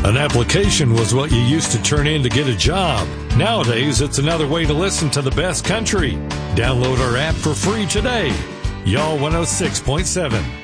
An application was what you used to turn in to get a job. Nowadays, it's another way to listen to the best country. Download our app for free today. Y'all 106.7.